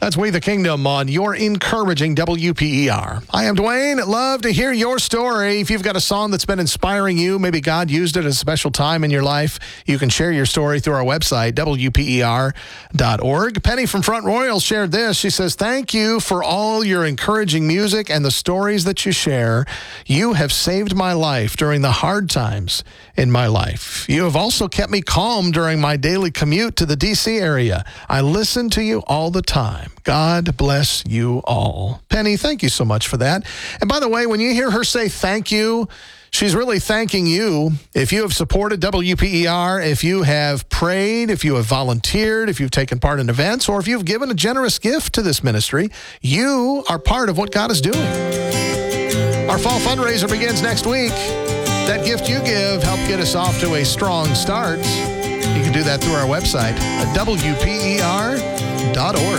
That's We the Kingdom on your encouraging WPER. I am Dwayne. Love to hear your story. If you've got a song that's been inspiring you, maybe God used it at a special time in your life, you can share your story through our website, WPER.org. Penny from Front Royal shared this. She says, thank you for all your encouraging music and the stories that you share. You have saved my life during the hard times in my life. You have also kept me calm during my daily commute to the D.C. area. I listen to you all the time. God bless you all. Penny, thank you so much for that. And by the way, when you hear her say thank you, she's really thanking you. If you have supported WPER, if you have prayed, if you have volunteered, if you've taken part in events, or if you've given a generous gift to this ministry, you are part of what God is doing. Our fall fundraiser begins next week. That gift you give helped get us off to a strong start. You can do that through our website at WPER.org.